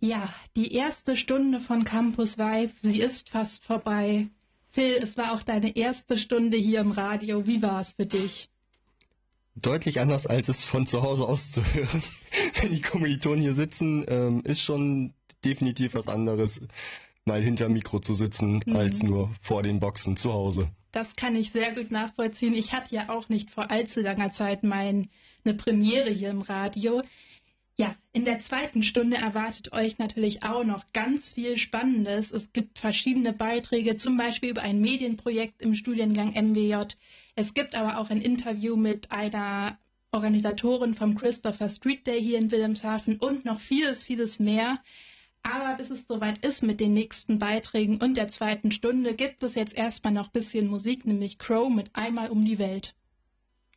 Ja, die erste Stunde von Campus Vibe, sie ist fast vorbei. Phil, es war auch deine erste Stunde hier im Radio. Wie war es für dich? Deutlich anders, als es von zu Hause aus zu hören. Wenn die Kommilitonen hier sitzen, ist schon definitiv was anderes, mal hinter Mikro zu sitzen, als nur vor den Boxen zu Hause. Das kann ich sehr gut nachvollziehen. Ich hatte ja auch nicht vor allzu langer Zeit eine Premiere hier im Radio. Ja, in der zweiten Stunde erwartet euch natürlich auch noch ganz viel Spannendes. Es gibt verschiedene Beiträge, zum Beispiel über ein Medienprojekt im Studiengang MWJ. Es gibt aber auch ein Interview mit einer Organisatorin vom Christopher Street Day hier in Wilhelmshaven und noch vieles, vieles mehr. Aber bis es soweit ist mit den nächsten Beiträgen und der zweiten Stunde, gibt es jetzt erstmal noch ein bisschen Musik, nämlich Crow mit Einmal um die Welt.